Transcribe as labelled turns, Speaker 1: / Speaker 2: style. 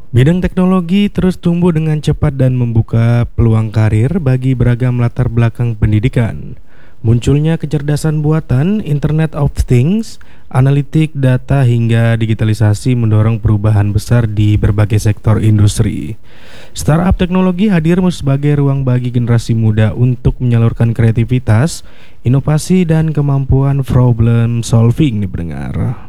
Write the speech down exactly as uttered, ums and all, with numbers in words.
Speaker 1: Bidang teknologi terus tumbuh dengan cepat dan membuka peluang karir bagi beragam latar belakang pendidikan. Munculnya kecerdasan buatan, Internet of Things, analitik data hingga digitalisasi mendorong perubahan besar di berbagai sektor industri. Startup teknologi hadir sebagai ruang bagi generasi muda untuk menyalurkan kreativitas, inovasi dan kemampuan problem solving nih pendengar.